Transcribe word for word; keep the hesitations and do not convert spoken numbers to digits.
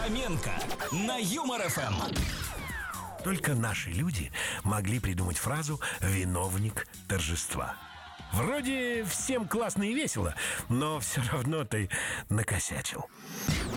Хоменко на Юмор эф эм. Только наши люди могли придумать фразу «виновник торжества». Вроде всем классно и весело, но все равно ты накосячил.